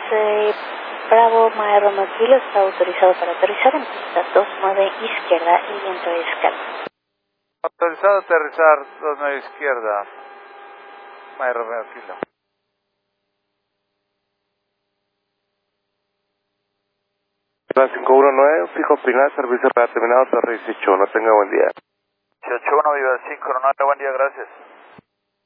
Bravo, Mae Romeo Kilo está autorizado para aterrizar en pista 29 izquierda y viento es calmo. Autorizado a aterrizar 29 izquierda, Mae Romeo Kilo. La 519, fijo final, servicio para terminado, Torre 18, no tenga buen día. 181, viva 519, buen día, gracias.